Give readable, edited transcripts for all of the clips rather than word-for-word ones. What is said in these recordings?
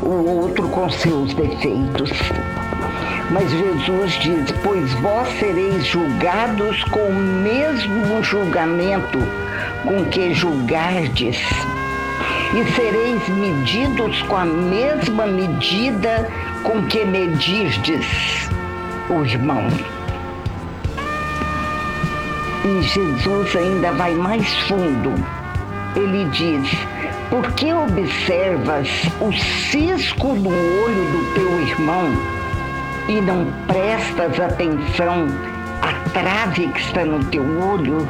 o outro com seus defeitos. Mas Jesus diz: pois vós sereis julgados com o mesmo julgamento com que julgardes, e sereis medidos com a mesma medida com que medirdes o irmão. E Jesus ainda vai mais fundo. Ele diz: por que observas o cisco no olho do teu irmão e não prestas atenção à trave que está no teu olho?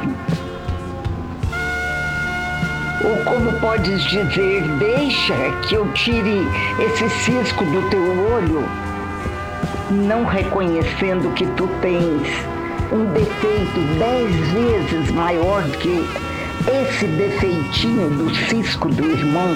Ou como podes dizer: deixa que eu tire esse cisco do teu olho, não reconhecendo que tu tens um defeito 10 vezes maior do que esse defeitinho do cisco do irmão?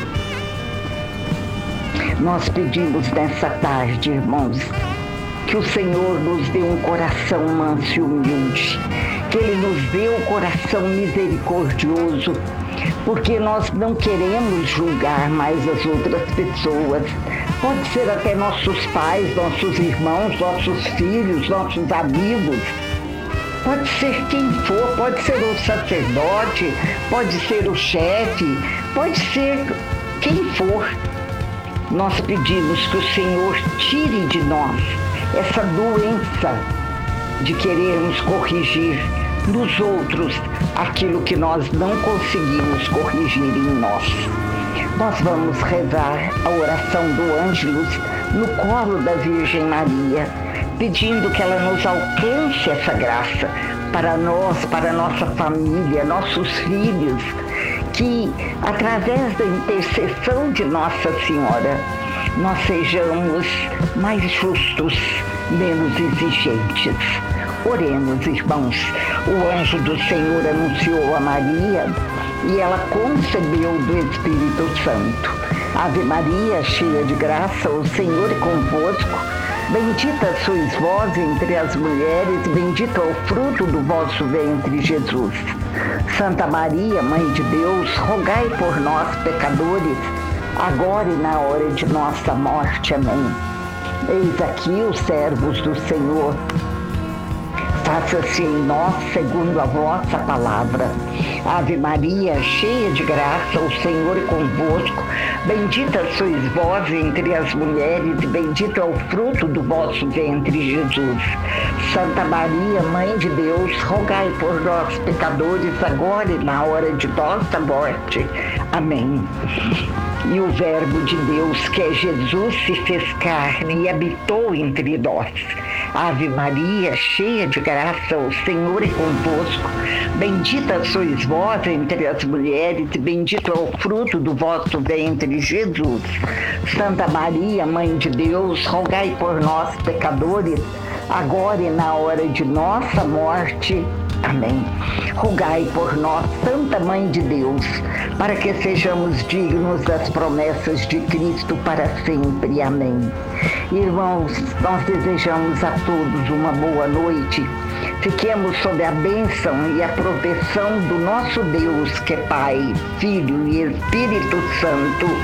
Nós pedimos nessa tarde, irmãos, que o Senhor nos dê um coração manso e humilde, que Ele nos dê um coração misericordioso, porque nós não queremos julgar mais as outras pessoas. Pode ser até nossos pais, nossos irmãos, nossos filhos, nossos amigos. Pode ser quem for, pode ser o sacerdote, pode ser o chefe, pode ser quem for. Nós pedimos que o Senhor tire de nós essa doença de querermos corrigir nos outros aquilo que nós não conseguimos corrigir em nós. Nós vamos rezar a oração do Ângelus no colo da Virgem Maria, pedindo que ela nos alcance essa graça para nós, para nossa família, nossos filhos, que através da intercessão de Nossa Senhora nós sejamos mais justos, menos exigentes. Oremos, irmãos. O anjo do Senhor anunciou a Maria e ela concebeu do Espírito Santo. Ave Maria, cheia de graça, o Senhor é convosco. Bendita sois vós entre as mulheres, bendito é o fruto do vosso ventre, Jesus. Santa Maria, Mãe de Deus, rogai por nós, pecadores, agora e na hora de nossa morte. Amém. Eis aqui os servos do Senhor. Faça-se em nós segundo a vossa palavra. Ave Maria, cheia de graça, o Senhor é convosco. Bendita sois vós entre as mulheres, e bendito é o fruto do vosso ventre, Jesus. Santa Maria, Mãe de Deus, rogai por nós, pecadores, agora e na hora de nossa morte. Amém. E o Verbo de Deus, que é Jesus, se fez carne e habitou entre nós. Ave Maria, cheia de graça, o Senhor é convosco. Bendita sois vós entre as mulheres, e bendito é o fruto do vosso ventre, Jesus. Santa Maria, Mãe de Deus, rogai por nós, pecadores, agora e na hora de nossa morte. Amém. Rogai por nós, Santa Mãe de Deus, para que sejamos dignos das promessas de Cristo para sempre. Amém. Irmãos, nós desejamos a todos uma boa noite. Fiquemos sob a bênção e a proteção do nosso Deus, que é Pai, Filho e Espírito Santo.